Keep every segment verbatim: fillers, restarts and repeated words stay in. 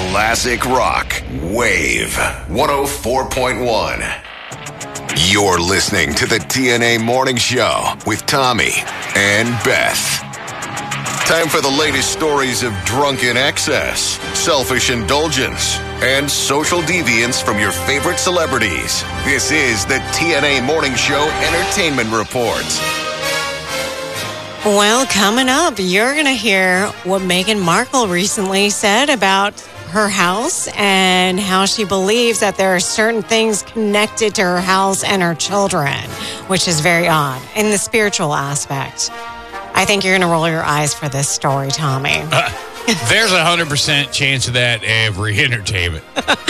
Classic rock. Wave one oh four point one. You're listening to the T N A Morning Show with Tommy and Beth. Time for the latest stories of drunken excess, selfish indulgence, and social deviance from your favorite celebrities. This is the T N A Morning Show Entertainment Report. Well, coming up, you're going to hear what Meghan Markle recently said about her house and how she believes that there are certain things connected to her house and her children, which is very odd in the spiritual aspect. I think you're going to roll your eyes for this story, Tommy. Uh, there's a one hundred percent chance of that every entertainment.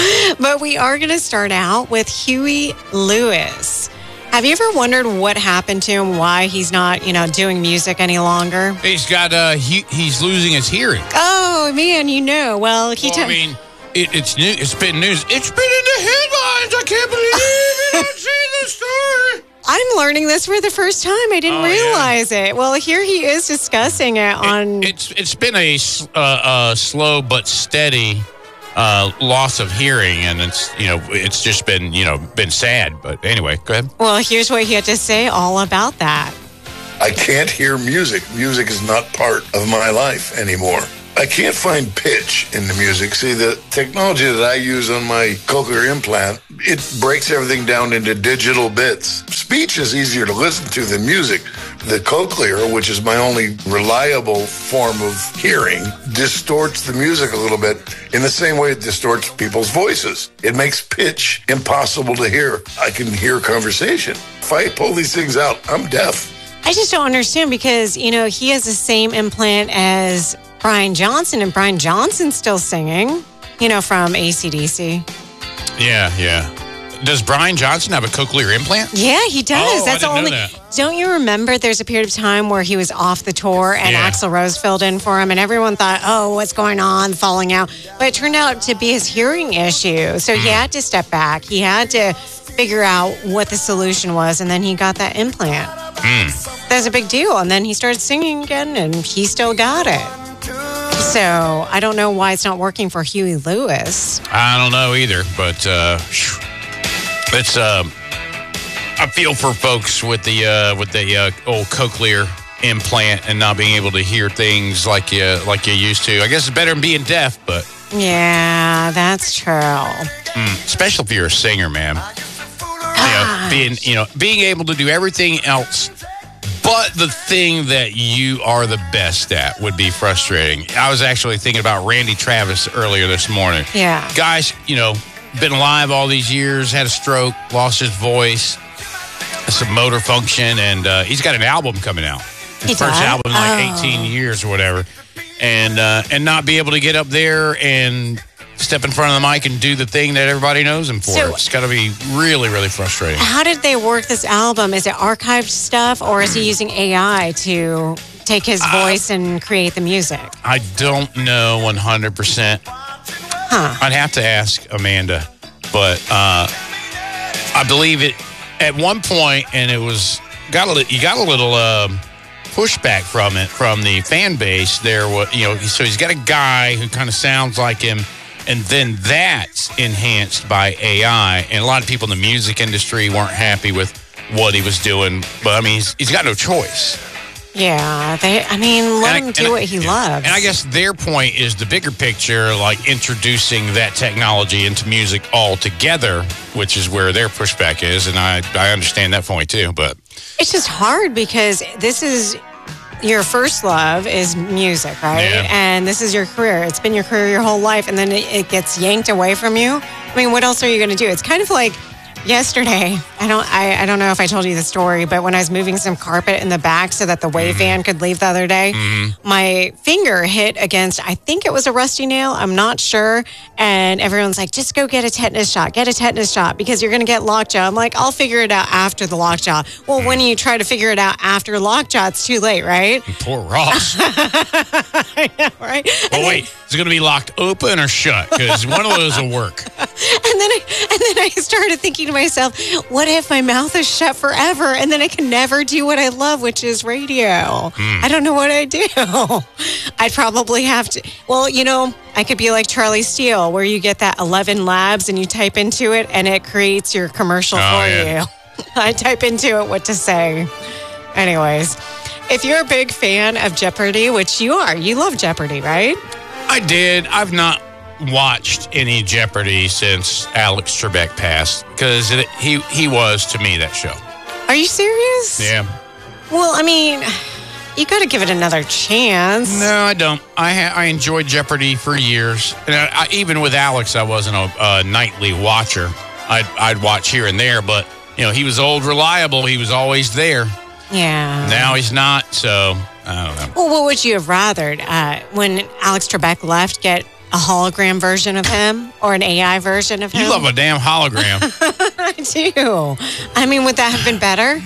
But we are going to start out with Huey Lewis. Have you ever wondered what happened to him, why he's not, you know, doing music any longer? He's got, uh, he, he's losing his hearing. Oh, man, you know. Well, he... Well, t- I mean, it, it's new. It's been news. It's been in the headlines. I can't believe you don't see the story. I'm learning this for the first time. I didn't oh, realize yeah. it. Well, here he is discussing it on... It, it's It's been a uh, uh, slow but steady uh, loss of hearing, and it's, you know, it's just been, you know, been sad. But anyway, go ahead. Well, here's what he had to say all about that. I can't hear music. Music is not part of my life anymore. I can't find pitch in the music. See, the technology that I use on my cochlear implant, it breaks everything down into digital bits. Speech is easier to listen to than music. The cochlear, which is my only reliable form of hearing, distorts the music a little bit in the same way it distorts people's voices. It makes pitch impossible to hear. I can hear conversation. If I pull these things out, I'm deaf. I just don't understand because, you know, he has the same implant as Brian Johnson, and Brian Johnson's still singing, you know, from A C D C. Yeah, yeah. Does Brian Johnson have a cochlear implant? Yeah, he does. Oh, That's I didn't only. know that. Don't you remember there's a period of time where he was off the tour and Yeah. Axl Rose filled in for him and everyone thought, oh, what's going on, falling out. But it turned out to be his hearing issue. So he had to step back. He had to figure out what the solution was, and then he got that implant. Mm. That's a big deal. And then he started singing again, and he still got it. So I don't know why it's not working for Huey Lewis. I don't know either, but uh, it's. Uh, I feel for folks with the uh, with the uh, old cochlear implant and not being able to hear things like you like you used to. I guess it's better than being deaf, but Yeah, that's true. mm, especially if you're a singer, man. You know, being you know being able to do everything else. But the thing that you are the best at would be frustrating. I was actually thinking about Randy Travis earlier this morning. Yeah. Guys, you know, been alive all these years, had a stroke, lost his voice, some motor function, and uh, he's got an album coming out. His He first does? album in like Oh. eighteen years or whatever. And, uh, and not be able to get up there and step in front of the mic and do the thing that everybody knows him for. So- It's got to be really, really frustrating. How did they work this album? Is it archived stuff, or is he using A I to take his voice and create the music? I don't know one hundred percent. Huh. I'd have to ask Amanda, but uh, I believe it at one point, and it was got a li- you got a little um, pushback from it from the fan base. There, was you know, so he's got a guy who kind of sounds like him, and then that's enhanced by A I. And a lot of people in the music industry weren't happy with what he was doing, but I mean, he's, he's got no choice. Yeah, they. I mean, let And I- him do and I- what he yeah. loves. And I guess their point is the bigger picture, like introducing that technology into music altogether, which is where their pushback is. And I, I understand that point too. But it's just hard because this is your first love is music, right? Yeah. And this is your career. It's been your career your whole life, and then it, it gets yanked away from you. I mean, what else are you going to do? It's kind of like yesterday. I don't. I, I don't know if I told you the story, but when I was moving some carpet in the back so that the wave van could leave the other day, my finger hit against. I think it was a rusty nail. I'm not sure. And everyone's like, "Just go get a tetanus shot. Get a tetanus shot because you're going to get lockjaw." I'm like, "I'll figure it out after the lockjaw." Well, when you try to figure it out after lockjaw, it's too late, right? poor Ross. I know, right? Well, wait, is it going to be locked open or shut? Because one of those will work. And then, I, and then I started thinking to myself, what if my mouth is shut forever and then I can never do what I love, which is radio? I don't know what I'd do. I'd probably have to. Well, you know, I could be like Charlie Steele, where you get that eleven labs and you type into it and it creates your commercial Oh, for yeah. you. I type into it what to say. Anyways, if you're a big fan of Jeopardy, which you are, you love Jeopardy, right? I did. I've not watched any Jeopardy since Alex Trebek passed because he he was to me that show. Are you serious? Yeah. Well, I mean, you got to give it another chance. No, I don't. I ha- I enjoyed Jeopardy for years. And I, I, even with Alex, I wasn't a, a nightly watcher. I'd I'd watch here and there, but you know he was old, reliable. He was always there. Yeah. Now he's not. So I don't know. Well, what would you have rathered? Uh, when Alex Trebek left, get a hologram version of him or an A I version of him? You love a damn hologram. I do. I mean, would that have been better?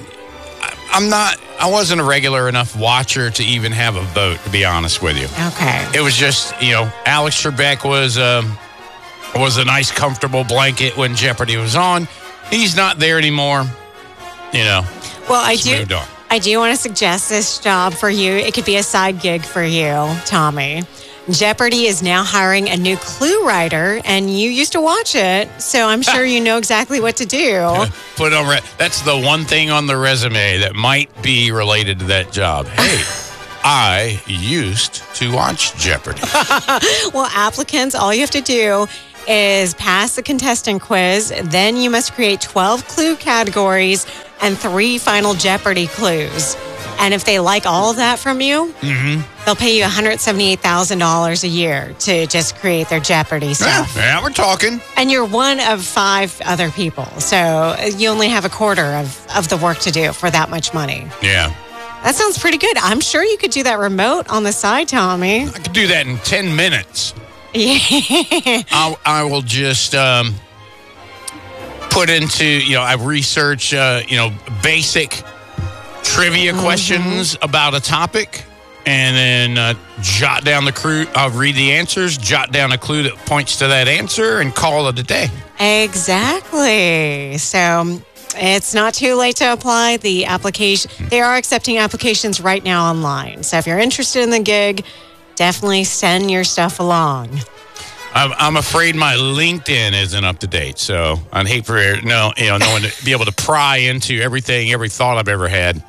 I'm not. I wasn't a regular enough watcher to even have a vote. To be honest with you. Okay. It was just, you know, Alex Trebek was um, was a nice, comfortable blanket when Jeopardy was on. He's not there anymore. You know. Well, I just do. moved on. I do want to suggest this job for you. It could be a side gig for you, Tommy. Jeopardy is now hiring a new clue writer, and you used to watch it, so I'm sure you know exactly what to do. Put on. Re- that's the one thing on the resume that might be related to that job. Hey, I used to watch Jeopardy. Well, applicants, all you have to do is pass the contestant quiz. Then you must create twelve clue categories and three final Jeopardy clues. And if they like all of that from you, Mm-hmm. they'll pay you one hundred seventy-eight thousand dollars a year to just create their Jeopardy Yeah, stuff. yeah, we're talking. And you're one of five other people. So you only have a quarter of, of the work to do for that much money. Yeah, That sounds pretty good. I'm sure you could do that remote on the side, Tommy. I could do that in ten minutes. Yeah. I, I will just um, put into, you know, I research, uh, you know, basic trivia Mm-hmm. questions about a topic, and then uh, jot down the clue. I'll read the answers, jot down a clue that points to that answer, and call it a day. Exactly. So it's not too late to apply. The application, they are accepting applications right now online. So if you're interested in the gig, definitely send your stuff along. I'm, I'm afraid my LinkedIn isn't up to date, so I'd hate for no, you know, no one to be able to pry into everything, every thought I've ever had.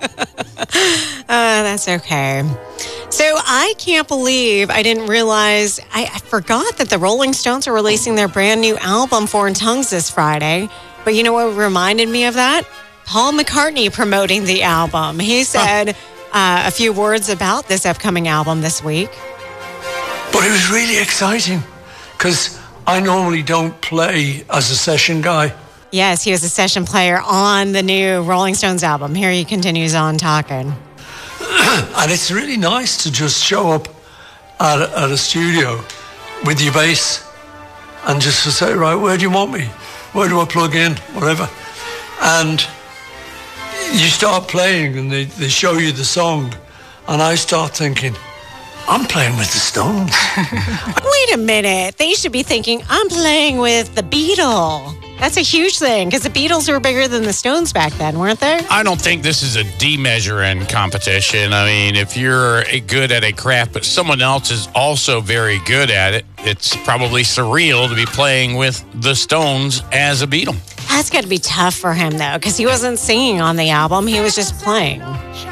Uh, that's okay. So I can't believe I didn't realize, I, I forgot that the Rolling Stones are releasing their brand new album, Foreign Tongues, this Friday. But you know what reminded me of that? Paul McCartney promoting the album. He said uh, a few words about this upcoming album this week. But it was really exciting because I normally don't play as a session guy. Yes, he was a session player on the new Rolling Stones album. Here he continues on talking. And it's really nice to just show up at a, at a studio with your bass and just to say, right, where do you want me? Where do I plug in? Whatever. And you start playing and they, they show you the song. And I start thinking, I'm playing with the Stones. Wait a minute. They should be thinking, I'm playing with the Beatles. That's a huge thing because the Beatles were bigger than the Stones back then, weren't they? I don't think this is a de-measuring competition. I mean, if you're a- good at a craft, but someone else is also very good at it, it's probably surreal to be playing with the Stones as a Beatle. That's got to be tough for him, though, because he wasn't singing on the album. He was just playing.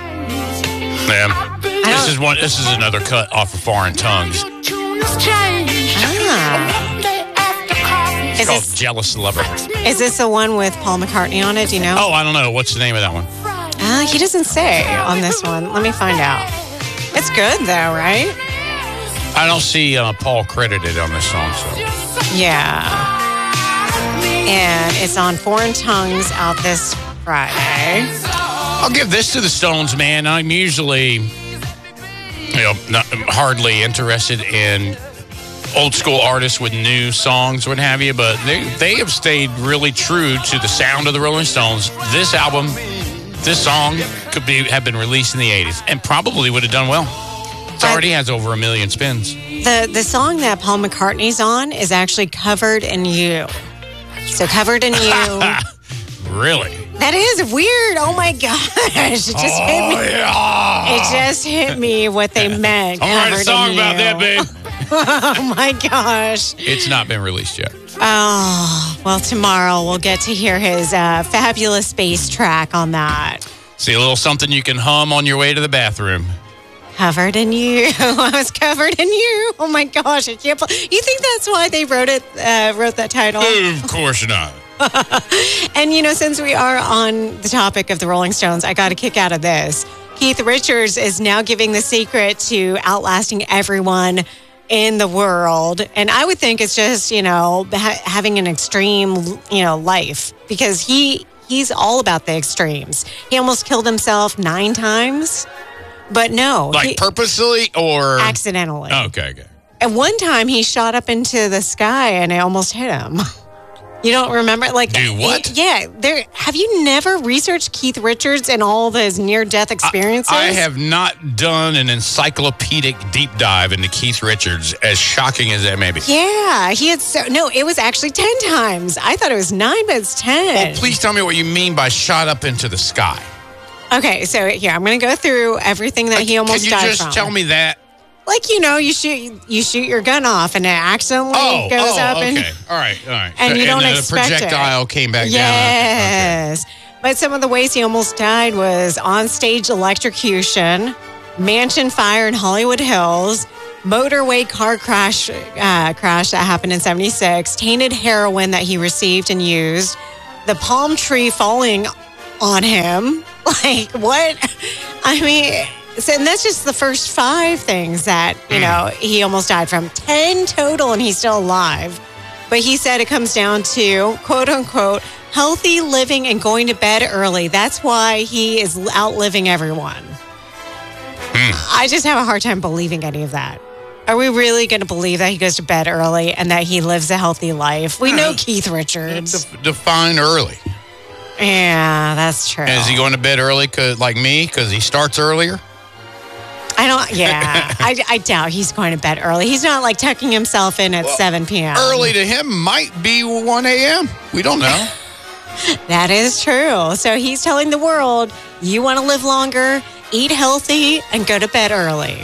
Yeah. This is one. This is another cut off of Foreign Tongues. Ah. It's Is called this, Jealous Lover. is this the one with Paul McCartney on it? Do you know? Oh, I don't know. What's the name of that one? Uh, he doesn't say on this one. Let me find out. It's good, though, right? I don't see uh, Paul credited on this song. So Yeah. And it's on Foreign Tongues out this Friday. I'll give this to the Stones, man. I'm usually, you know, not hardly interested in old school artists with new songs, what have you, but they they have stayed really true to the sound of the Rolling Stones. This album, this song could be have been released in the eighties and probably would have done well. It already has over a million spins. The the song that Paul McCartney's on is actually Covered in You. So Covered in You. Really? That is weird. Oh my gosh. It just oh, hit me. Yeah. It just hit me what they meant. I'll write a song about you. that, babe. Oh my gosh. It's not been released yet. Oh, well, tomorrow we'll get to hear his uh, fabulous bass track on that. See, a little something you can hum on your way to the bathroom. Covered in you. I was covered in you. Oh my gosh. I can't believe. You think that's why they wrote it, uh, wrote that title? Of course not. And, you know, since we are on the topic of the Rolling Stones, I got a kick out of this. Keith Richards is now giving the secret to outlasting everyone in the world. And I would think it's just, you know, ha- having an extreme, you know, life, because he he's all about the extremes. He almost killed himself nine times, but no. Like he, purposely or? accidentally. Oh, okay, okay. At one time, he shot up into the sky and it almost hit him. You don't remember? Like, do what? It, yeah. There. Have you never researched Keith Richards and all of his near-death experiences? I, I have not done an encyclopedic deep dive into Keith Richards, as shocking as that may be. Yeah, he had so no. It was actually ten times. I thought it was nine, but it's ten. Well, please tell me what you mean by shot up into the sky. Okay, so here I'm going to go through everything that he almost Can you died just from. tell me that? Like, you know, you shoot you shoot your gun off and it accidentally Oh, goes oh, up okay. and all right, all right. and you don't and the expect it. projectile came back down. Yes. But some of the ways he almost died was on-stage electrocution, mansion fire in Hollywood Hills, motorway car crash uh, crash that happened in seventy-six, tainted heroin that he received and used, the palm tree falling on him. Like, what? I mean, so, and that's just the first five things that, you know, he almost died from. Ten total, and he's still alive. But he said it comes down to, quote unquote, healthy living and going to bed early. That's why he is outliving everyone. I just have a hard time believing any of that. Are we really going to believe that he goes to bed early and that he lives a healthy life? We know Keith Richards. De- define early. Yeah, that's true. And is he going to bed early, cause, like me, because he starts earlier? I don't, yeah. I, I doubt he's going to bed early. He's not like tucking himself in at well, seven p.m. Early to him might be one a.m. We don't know. That is true. So he's telling the world, you want to live longer, eat healthy, and go to bed early.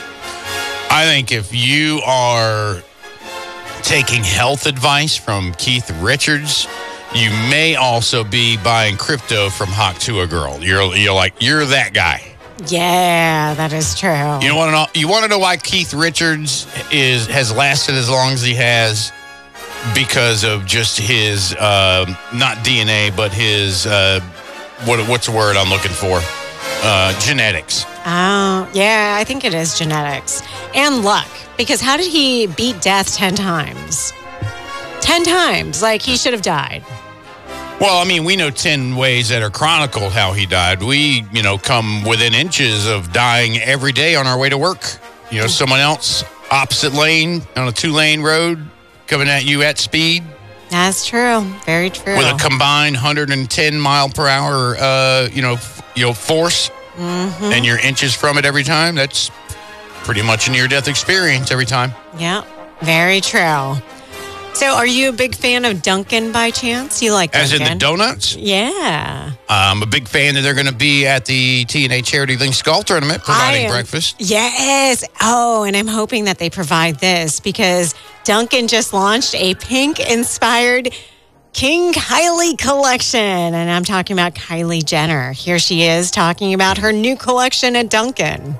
I think if you are taking health advice from Keith Richards, you may also be buying crypto from Hawk to a Girl. You're you're like, you're that guy. Yeah, that is true. You want to know? You want to know why Keith Richards is has lasted as long as he has? Because of just his uh, not D N A, but his uh, what what's the word I'm looking for? Uh, genetics. Oh, yeah, I think it is genetics and luck. Because how did he beat death ten times? Ten times, like he should have died. Well, I mean, we know ten ways that are chronicled how he died. We, you know, come within inches of dying every day on our way to work. You know, someone else opposite lane on a two-lane road coming at you at speed. That's true. Very true. With a combined one hundred ten mile per hour, uh, you know, f- you know, force, mm-hmm. and you're inches from it every time. That's pretty much a near-death experience every time. Yeah, very true. So, are you a big fan of Dunkin' by chance? You like Dunkin'? As in the donuts? Yeah. I'm a big fan that they're going to be at the T N A Charity Links Golf Tournament providing breakfast. Yes. Oh, and I'm hoping that they provide this because Dunkin' just launched a pink-inspired King Kylie collection. And I'm talking about Kylie Jenner. Here she is talking about her new collection at Dunkin'.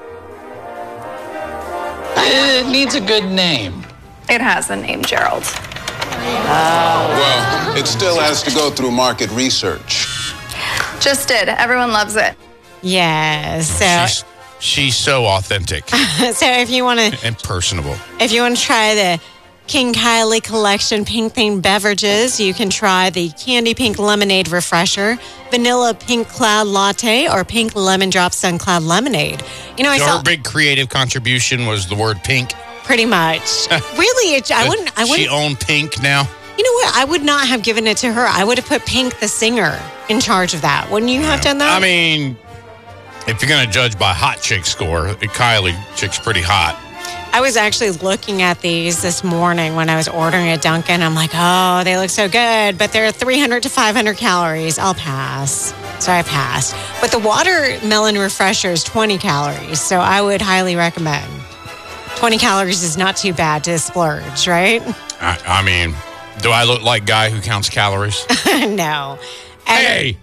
It needs a good name. It has the name Gerald. Well, it still has to go through market research. Just did. Everyone loves it. Yes. So she's, she's so authentic. So if you want to and personable. If you want to try the King Kylie collection pink themed beverages, you can try the Candy Pink Lemonade Refresher, Vanilla Pink Cloud Latte, or Pink Lemon Drop Sun Cloud Lemonade. You know, I so saw her big creative contribution was the word pink. Pretty much. Really, it, I wouldn't. I wouldn't. She owned Pink now. You know what? I would not have given it to her. I would have put Pink, the singer, in charge of that. Wouldn't you have done that? I mean, if you're going to judge by hot chick score, Kylie chick's pretty hot. I was actually looking at these this morning when I was ordering at Dunkin'. I'm like, oh, they look so good, but they're three hundred to five hundred calories. I'll pass. So I passed. But the watermelon refresher is twenty calories, so I would highly recommend. twenty calories is not too bad to splurge, right? I, I mean, do I look like guy who counts calories? No. And Hey!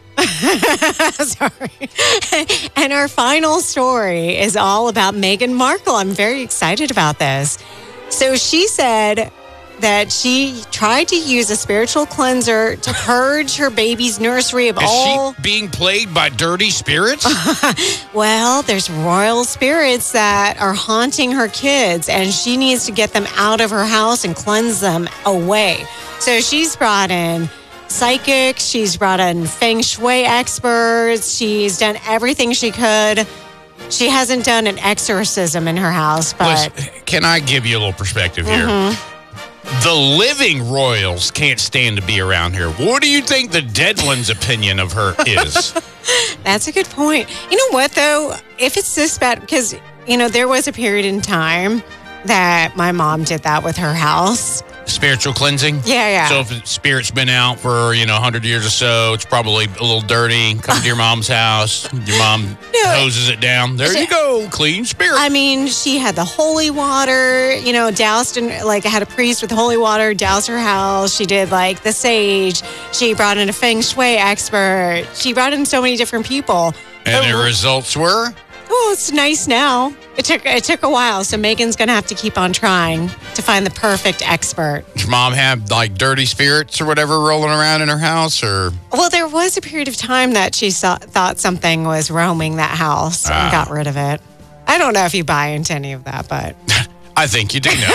Sorry. And our final story is all about Meghan Markle. I'm very excited about this. So she said that she tried to use a spiritual cleanser to purge her baby's nursery of Is all... she being plagued by dirty spirits? Well, there's royal spirits that are haunting her kids, and she needs to get them out of her house and cleanse them away. So she's brought in psychics, she's brought in feng shui experts, she's done everything she could. She hasn't done an exorcism in her house, but... Listen, can I give you a little perspective here? Mm-hmm. The living royals can't stand to be around here. What do you think the dead one's opinion of her is? That's a good point. You know what, though? If it's this bad, because, you know, there was a period in time that my mom did that with her house. Spiritual cleansing? Yeah, yeah. So if the spirit's been out for, you know, one hundred years or so, it's probably a little dirty. Come to your mom's house. Your mom No, hoses it down. There you go. Clean spirit. I mean, she had the holy water, you know, doused in, like, had a priest with holy water douse her house. She did, like, the sage. She brought in a feng shui expert. She brought in so many different people. and But- the results were? Oh, it's nice now. It took it took a while, so Megan's going to have to keep on trying to find the perfect expert. Did your mom have, like, dirty spirits or whatever rolling around in her house? Or Well, there was a period of time that she saw, thought something was roaming that house and Ah. got rid of it. I don't know if you buy into any of that, but... I think you do know.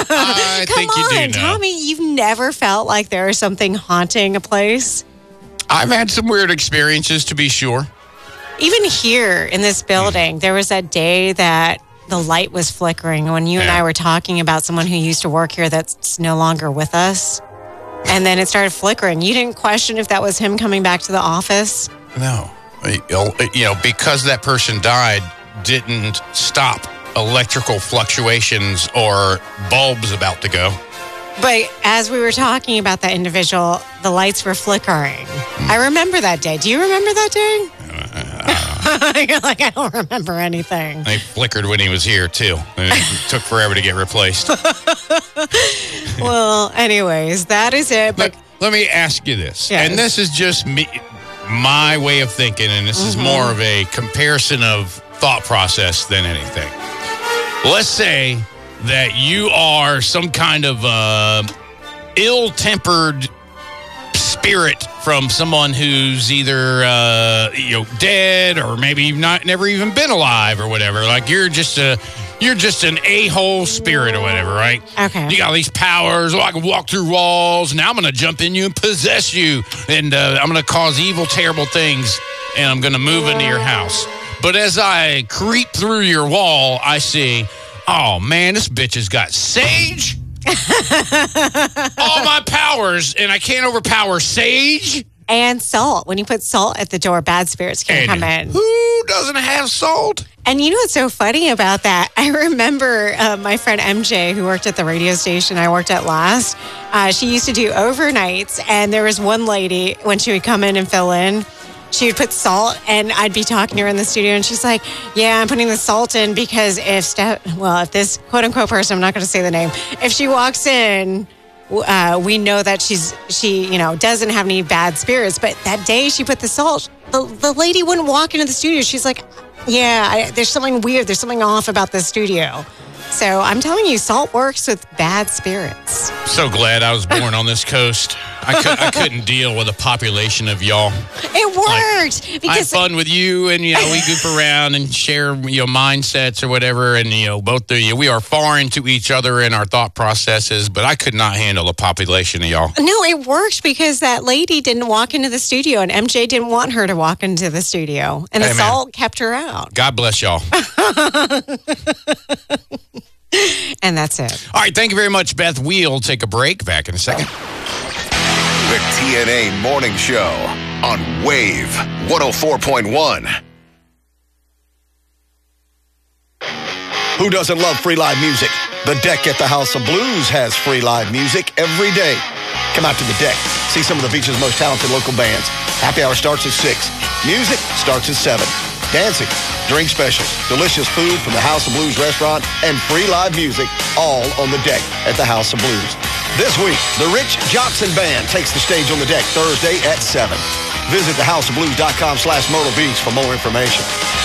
I Come think you on, do know. Tommy, you've never felt like there is something haunting a place? I've had some weird experiences, to be sure. Even here in this building, there was that day that the light was flickering when you and Yeah. I were talking about someone who used to work here that's no longer with us. And then it started flickering. You didn't question if that was him coming back to the office? No. You know, because that person died, didn't stop electrical fluctuations or bulbs about to go. But as we were talking about that individual, the lights were flickering. I remember that day. Do you remember that day? You're like, I don't remember anything. They flickered when he was here, too. And it took forever to get replaced. Well, anyways, that is it. But Let, let me ask you this. Yes. And this is just me, my way of thinking, and this Mm-hmm. is more of a comparison of thought process than anything. Let's say that you are some kind of uh, ill-tempered spirit from someone who's either uh, you know dead or maybe not never even been alive or whatever. Like you're just a you're just an a-hole spirit or whatever, right? Okay. You got these powers. Oh, I can walk through walls. Now I'm going to jump in you and possess you, and uh, I'm going to cause evil, terrible things, and I'm going to move into your house. But as I creep through your wall, I see, oh man, this bitch has got sage. All my powers, and I can't overpower sage. and salt. When you put salt at the door, bad spirits can And come in. who doesn't have salt? And you know what's so funny about that? I remember uh, my friend M J, who worked at the radio station I worked at last. Uh, she used to do overnights, and there was one lady, when she would come in and fill in, she would put salt, and I'd be talking to her in the studio, and she's like, yeah, I'm putting the salt in because if, Steph, well, if this quote-unquote person, I'm not going to say the name, if she walks in, uh, we know that she's, she, you know, doesn't have any bad spirits. But that day she put the salt, the, the lady wouldn't walk into the studio. She's like, yeah, I, there's something weird. There's something off about the studio. So I'm telling you, salt works with bad spirits. So glad I was born on this coast. I, could, I couldn't deal with a population of y'all. It worked I have because fun with you, and you know we goof around and share you know mindsets or whatever, and you know both of you we are foreign to each other in our thought processes. But I could not handle a population of y'all. no, it worked because that lady didn't walk into the studio, and M J didn't want her to walk into the studio, and the Hey, man. salt kept her out. God bless y'all. And that's it. All right, thank you very much, Beth. We'll take a break. Back in a second. The T N A Morning Show on Wave one oh four point one. Who doesn't love free live music? The Deck at the House of Blues has free live music every day. Come out to the Deck. See some of the beach's most talented local bands. Happy hour starts at six. Music starts at seven. Dancing, drink specials, delicious food from the House of Blues restaurant, and free live music all on the Deck at the House of Blues. This week, the Rich Johnson Band takes the stage on the Deck Thursday at seven. Visit thehouseofblues.com slash Myrtle Beach for more information.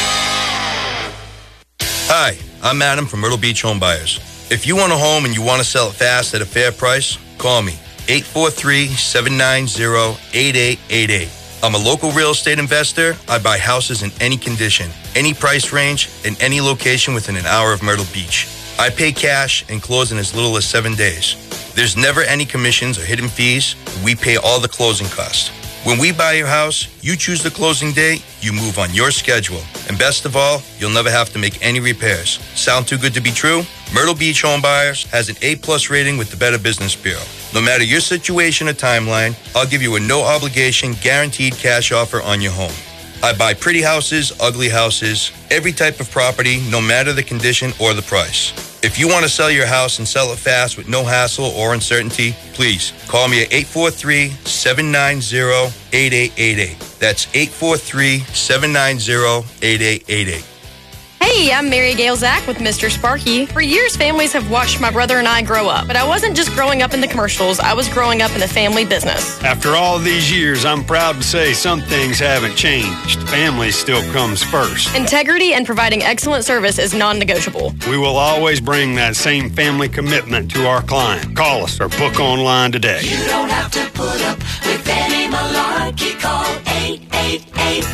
Hi, I'm Adam from Myrtle Beach Home Buyers. If you want a home and you want to sell it fast at a fair price, call me, eight four three, seven nine zero, eight eight eight eight. I'm a local real estate investor. I buy houses in any condition, any price range, in any location within an hour of Myrtle Beach. I pay cash and close in as little as seven days. There's never any commissions or hidden fees. We pay all the closing costs. When we buy your house, you choose the closing date, you move on your schedule. And best of all, you'll never have to make any repairs. Sound too good to be true? Myrtle Beach Home Buyers has an A plus rating with the Better Business Bureau. No matter your situation or timeline, I'll give you a no-obligation, guaranteed cash offer on your home. I buy pretty houses, ugly houses, every type of property, no matter the condition or the price. If you want to sell your house and sell it fast with no hassle or uncertainty, please call me at eight four three, seven nine zero, eight eight eight eight. That's eight four three, seven nine zero, eight eight eight eight. Hey, I'm Mary Gail Zach with Mister Sparky. For years, families have watched my brother and I grow up, but I wasn't just growing up in the commercials, I was growing up in the family business. After all these years, I'm proud to say some things haven't changed. Family still comes first. Integrity and providing excellent service is non-negotiable. We will always bring that same family commitment to our client. Call us or book online today. You don't have to put up with any malarkey. Call eight eight eight,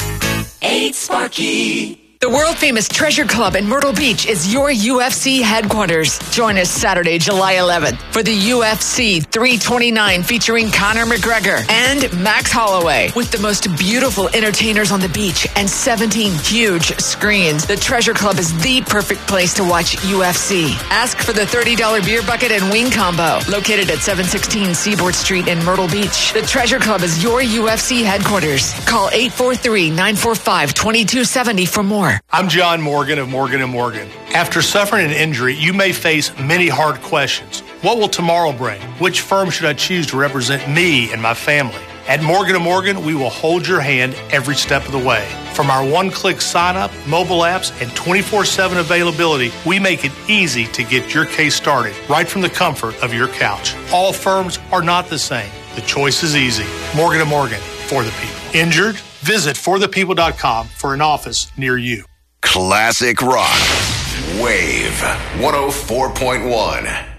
eight Sparky. The world-famous Treasure Club in Myrtle Beach is your U F C headquarters. Join us Saturday, July eleventh for the U F C three twenty-nine featuring Conor McGregor and Max Holloway. With the most beautiful entertainers on the beach and seventeen huge screens, the Treasure Club is the perfect place to watch U F C. Ask for the thirty dollars beer bucket and wing combo, located at seven sixteen Seaboard Street in Myrtle Beach. The Treasure Club is your U F C headquarters. Call eight four three, nine four five, two two seven zero for more. I'm John Morgan of Morgan and Morgan. After suffering an injury, you may face many hard questions. What will tomorrow bring? Which firm should I choose to represent me and my family? At Morgan and Morgan, we will hold your hand every step of the way. From our one-click sign-up, mobile apps, and twenty-four seven availability, we make it easy to get your case started right from the comfort of your couch. All firms are not the same. The choice is easy. Morgan and Morgan, for the people. Injured? Visit for the people dot com for an office near you. Classic rock. Wave one oh four point one.